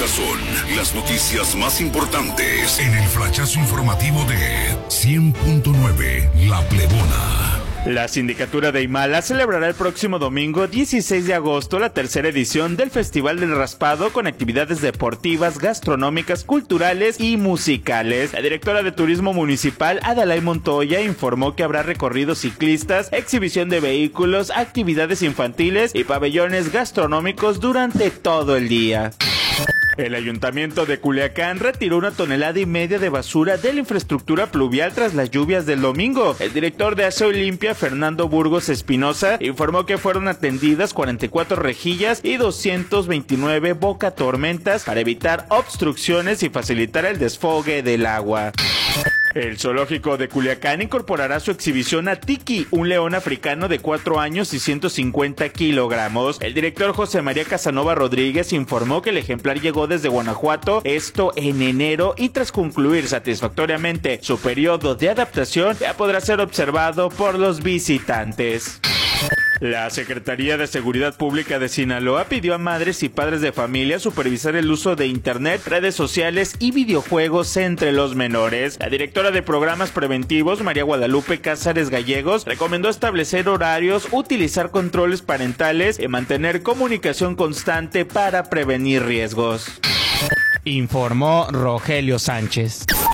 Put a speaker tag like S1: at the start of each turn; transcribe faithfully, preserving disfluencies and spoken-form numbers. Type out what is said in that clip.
S1: Estas son las noticias más importantes en el flachazo informativo de cien punto nueve La Plebona.
S2: La Sindicatura de Imala celebrará el próximo domingo dieciséis de agosto la tercera edición del Festival del Raspado con actividades deportivas, gastronómicas, culturales y musicales. La directora de Turismo Municipal, Adalay Montoya, informó que habrá recorridos ciclistas, exhibición de vehículos, actividades infantiles y pabellones gastronómicos durante todo el día. El Ayuntamiento de Culiacán retiró una tonelada y media de basura de la infraestructura pluvial tras las lluvias del domingo. El director de Aseo y Limpia, Fernando Burgos Espinosa, informó que fueron atendidas cuarenta y cuatro rejillas y doscientos veintinueve bocatormentas para evitar obstrucciones y facilitar el desfogue del agua. El zoológico de Culiacán incorporará su exhibición a Tiki, un león africano de cuatro años y ciento cincuenta kilogramos. El director José María Casanova Rodríguez informó que el ejemplar llegó desde Guanajuato, esto en enero, y tras concluir satisfactoriamente su periodo de adaptación, ya podrá ser observado por los visitantes. La Secretaría de Seguridad Pública de Sinaloa pidió a madres y padres de familia supervisar el uso de internet, redes sociales y videojuegos entre los menores. La directora de Programas Preventivos, María Guadalupe Cázares Gallegos, recomendó establecer horarios, utilizar controles parentales y mantener comunicación constante para prevenir riesgos.
S3: Informó Rogelio Sánchez.